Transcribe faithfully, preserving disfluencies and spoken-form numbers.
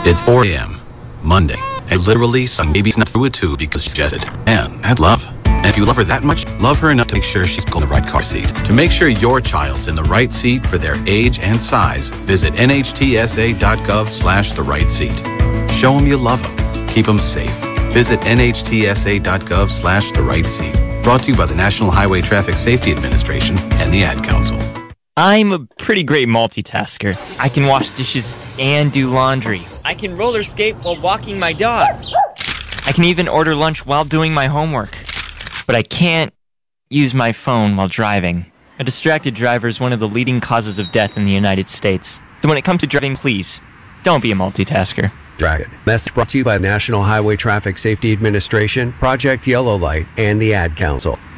It's four a.m. Monday. And literally, some baby's not through a tube because she's suggested. Man, that's love. And if you love her that much, love her enough to make sure she's got the right car seat. To make sure your child's in the right seat for their age and size, visit nhtsa.gov slash the right seat. Show them you love them. Keep them safe. Visit nhtsa.gov slash the right seat. Brought to you by the National Highway Traffic Safety Administration and the Ad Council. I'm a pretty great multitasker. I can wash dishes and do laundry. I can roller skate while walking my dog. I can even order lunch while doing my homework. But I can't use my phone while driving. A distracted driver is one of the leading causes of death in the United States. So when it comes to driving, please, don't be a multitasker. Dragon. Message brought to you by National Highway Traffic Safety Administration, Project Yellow Light, and the Ad Council.